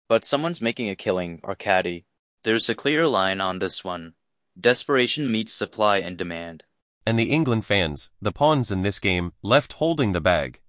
But someone's making a killing, or caddy. There's a clear line on this one. Desperation meets supply and demand. And the England fans, the pawns in this game, left holding the bag.